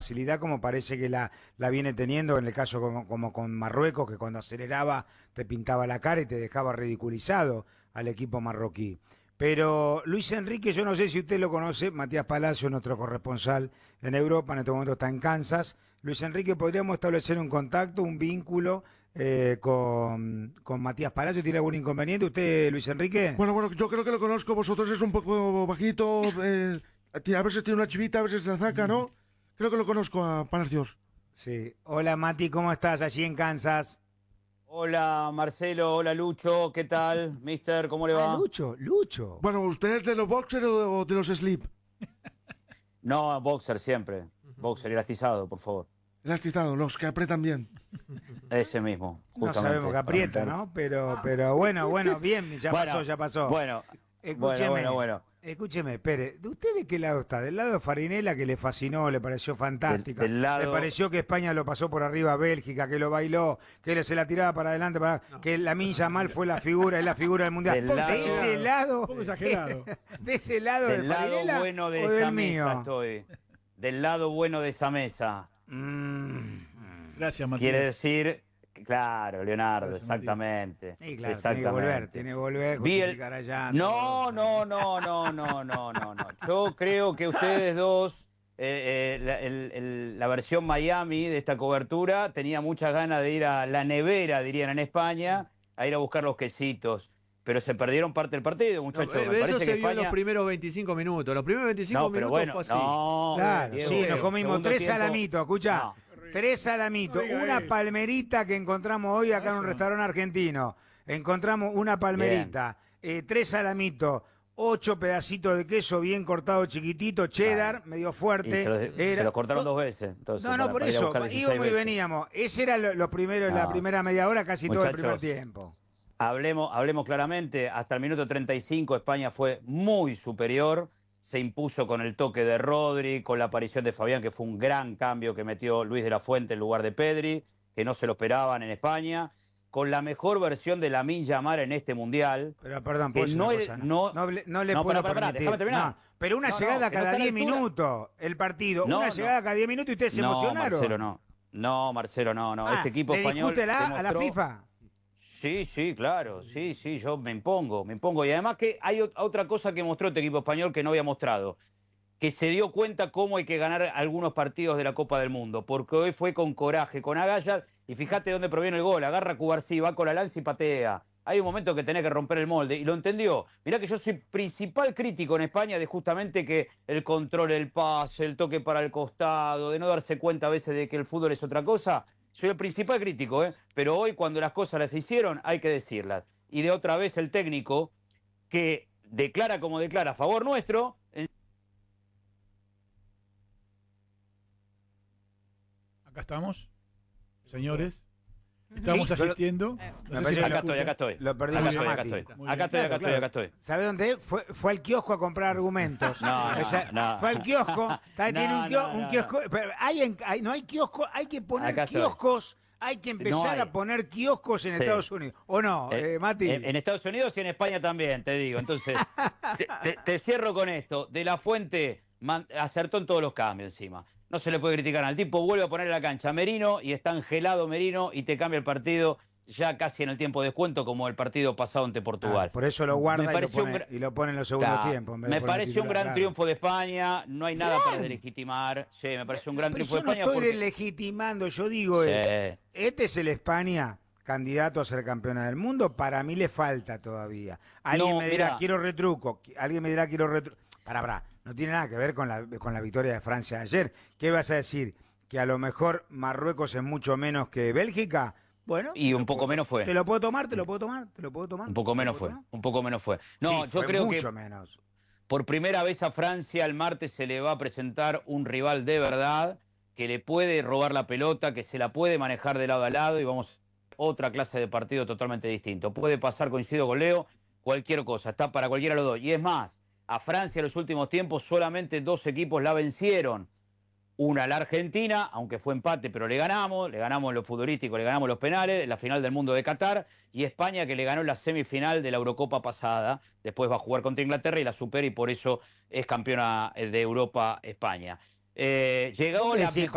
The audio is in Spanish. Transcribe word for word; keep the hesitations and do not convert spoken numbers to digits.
facilidad como parece que la, la viene teniendo en el caso como, como con Marruecos, que cuando aceleraba te pintaba la cara y te dejaba ridiculizado al equipo marroquí. Pero Luis Enrique, yo no sé si usted lo conoce, Matías Palacio, nuestro corresponsal en Europa, en este momento está en Kansas. Luis Enrique, ¿podríamos establecer un contacto, un vínculo eh, con, con Matías Palacio? ¿Tiene algún inconveniente usted, Luis Enrique? Bueno, bueno, yo creo que lo conozco, vosotros es un poco bajito, eh, a veces tiene una chivita, a veces se zaca, ¿no? Creo que lo conozco a Palacios. Sí. Hola Mati, ¿cómo estás allí en Kansas? Hola Marcelo, hola Lucho, ¿qué tal, mister? ¿Cómo le va? Ah, Lucho, Lucho. Bueno, ¿usted es de los boxers o de los slip? No, boxer siempre, boxer elastizado, por favor. Elastizado, los que apretan bien. Ese mismo, No justamente. sabemos que aprieta, ¿no? Pero, pero bueno, bueno, bien, ya Bueno, pasó, ya pasó. Bueno, Escúcheme, bueno, bueno, bueno. Escúcheme, Pérez, ¿de usted de qué lado está? ¿Del lado de Farinella, que le fascinó, le pareció fantástica? Del- del lado- ¿Le pareció que España lo pasó por arriba a Bélgica, que lo bailó, que le- se la tiraba para adelante, para, que la Minja Mal fue la figura, es la figura del Mundial? Del ¿De lado- ese lado? Un poco exagerado. ¿De ese lado Del de lado Farinella bueno de o esa del mesa mío? estoy. Del lado bueno de esa mesa. Mm. Gracias, Matías. Quiere decir, claro, Leonardo, Gracias, exactamente. Sí, claro, exactamente. tiene que volver, tiene que volver, Vi el- justificar allá. No, todo. no, no, no, no, no, no, no. Yo creo que ustedes dos, eh, eh, la, el- el- la versión Miami de esta cobertura, tenía muchas ganas de ir a la nevera, dirían en España, a ir a buscar los quesitos. Pero se perdieron parte del partido, muchachos. No, Me eh, eso parece se que vio en los España... primeros veinticinco minutos. Los primeros veinticinco No, pero minutos bueno, fue así. no. Claro, Diego, sí, nos comimos segundo tres tiempo- salamitos, escucha. No. Tres salamitos, No diga una eso. palmerita que encontramos hoy acá en un Eso. restaurante argentino. Encontramos una palmerita, eh, tres salamitos, ocho pedacitos de queso bien cortado chiquitito, cheddar, Claro. medio Y fuerte. se los, se Era- los cortaron dos veces. Entonces, No, no, para- por para ir a eso, buscar dieciséis íbamos y veces. veníamos. Ese era lo, lo primero, la No. primera media hora, casi todo el primer Muchachos, tiempo. Hablemos, hablemos claramente, hasta el minuto treinta y cinco España fue muy superior, se impuso con el toque de Rodri, con la aparición de Fabián, que fue un gran cambio que metió Luis de la Fuente en lugar de Pedri, que no se lo esperaban en España, con la mejor versión de Lamine Yamal en este Mundial. Pero perdón, que ¿puedo decir no una era- cosa? no- no, le- no le no, puedo pará, pará, permitir. déjame terminar. No, pero una No, no, llegada que no cada está a la diez altura. minutos, el partido. No, una no. llegada cada diez minutos y ustedes se no, emocionaron. Marcelo, no. No, Marcelo, no, no. Ah, este equipo ¿le español discútela a la demostró- FIFA? Sí, sí, claro, sí, sí, yo me impongo, me impongo. Y además que hay ot- otra cosa que mostró este equipo español que no había mostrado, que se dio cuenta cómo hay que ganar algunos partidos de la Copa del Mundo, porque hoy fue con coraje, con agallas, y fíjate dónde proviene el gol, agarra a Cubarsí, va con la lanza y patea. Hay un momento que tenés que romper el molde, y lo entendió. Mirá que yo soy principal crítico en España de justamente que el control, el pase, el toque para el costado, de no darse cuenta a veces de que el fútbol es otra cosa. Soy el principal crítico, ¿eh? Pero hoy cuando las cosas las hicieron hay que decirlas. Y de otra vez el técnico que declara como declara a favor nuestro. Acá estamos, señores. Estamos Sí, yo lo- asistiendo. Me No sé parece si que me acá estoy, escuchan. acá estoy. Lo perdimos Acá a estoy, acá Mati. estoy. Muy Acá bien. estoy, acá estoy, acá estoy. ¿Sabe dónde es? Fue, fue al kiosco a comprar argumentos. No, no, O sea, no. Fue al kiosco. Está- No, tiene un, kio- no, un no, kiosco. Pero hay en- hay- no hay kiosco, hay que poner Acá estoy. kioscos. Hay que empezar hay. a poner kioscos en Sí. Estados Unidos. ¿O no, Eh, eh, Mati? En, en Estados Unidos y en España también, te digo. Entonces, te, te- te cierro con esto. De la Fuente man- acertó en todos los cambios encima. No se le puede criticar al tipo. Vuelve a poner en la cancha a Merino y está angelado Merino y te cambia el partido ya casi en el tiempo de descuento como el partido pasado ante Portugal. Ah, por eso lo guarda Me y lo, pareció pone, un gra- y lo pone en los segundos Claro, tiempos. en vez de me poner pareció un titular, gran claro. triunfo de España. No hay nada para Bien. delegitimar. Sí, me pareció un gran Pero triunfo de yo no España. estoy porque- legitimando, yo digo Sí. es, este es el España candidato a ser campeona del mundo, para mí le falta todavía. Alguien No, me dirá, mirá. quiero retruco, alguien me dirá, quiero retruco. Pará, pará, no tiene nada que ver con la, con la victoria de Francia ayer. ¿Qué vas a decir? ¿Que a lo mejor Marruecos es mucho menos que Bélgica? Bueno. Y te un lo poco puedo- menos fue. ¿Te lo puedo tomar? ¿Te lo puedo tomar? ¿Te lo puedo tomar? Un poco ¿Te lo menos puedo fue. tomar? Un poco menos fue. No, Sí, yo fue creo mucho que menos. por primera vez a Francia el martes se le va a presentar un rival de verdad que le puede robar la pelota, que se la puede manejar de lado a lado y vamos a otra clase de partido totalmente distinto. Puede pasar, coincido con Leo, cualquier cosa, está para cualquiera de los dos. Y es más, a Francia en los últimos tiempos solamente dos equipos la vencieron. Una la Argentina, aunque fue empate, pero le ganamos, le ganamos en lo futbolístico, le ganamos los penales, en la final del mundo de Qatar, y España que le ganó la semifinal de la Eurocopa pasada, después va a jugar contra Inglaterra y la supera y por eso es campeona de Europa España. Eh, llegó ¿Cómo la decís, mejor